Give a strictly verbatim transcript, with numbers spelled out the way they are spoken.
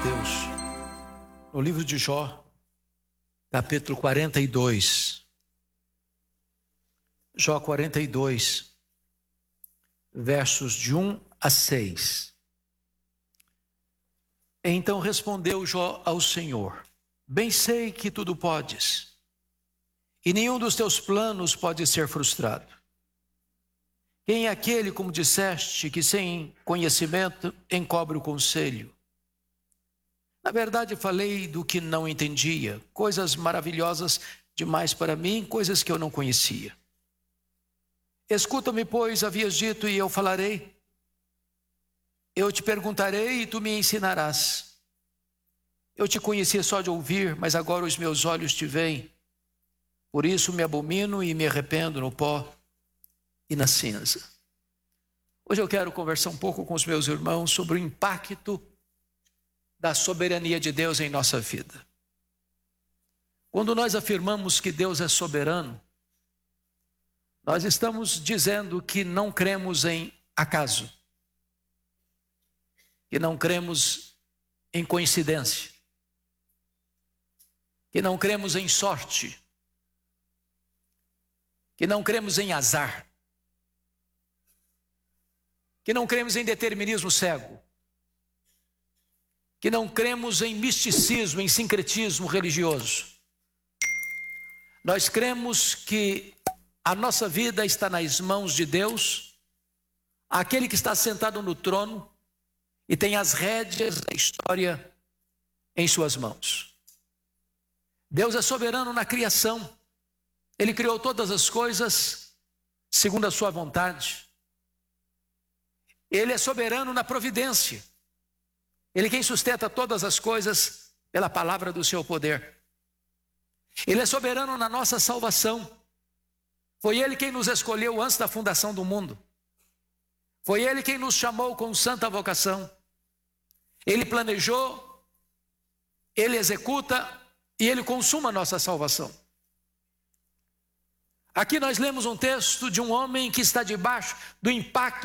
Deus, no livro de Jó, capítulo quarenta e dois. Jó quarenta e dois, versos de um a seis. Então respondeu Jó ao Senhor: bem sei que tudo podes, e nenhum dos teus planos pode ser frustrado. Quem é aquele, como disseste, que sem conhecimento encobre o conselho? Na verdade, falei do que não entendia, coisas maravilhosas demais para mim, coisas que eu não conhecia. Escuta-me, pois, havias dito, e eu falarei. Eu te perguntarei e tu me ensinarás. Eu te conhecia só de ouvir, mas agora os meus olhos te veem. Por isso me abomino e me arrependo no pó e na cinza. Hoje eu quero conversar um pouco com os meus irmãos sobre o impacto da soberania de Deus em nossa vida. Quando nós afirmamos que Deus é soberano, nós estamos dizendo que não cremos em acaso, que não cremos em coincidência, que não cremos em sorte, que não cremos em azar, que não cremos em determinismo cego, que não cremos em misticismo, em sincretismo religioso. Nós cremos que a nossa vida está nas mãos de Deus, aquele que está sentado no trono e tem as rédeas da história em suas mãos. Deus é soberano na criação. Ele criou todas as coisas segundo a sua vontade. Ele é soberano na providência. Ele é quem sustenta todas as coisas pela palavra do seu poder. Ele é soberano na nossa salvação. Foi Ele quem nos escolheu antes da fundação do mundo. Foi Ele quem nos chamou com santa vocação. Ele planejou, Ele executa e Ele consuma a nossa salvação. Aqui nós lemos um texto de um homem que está debaixo do impacto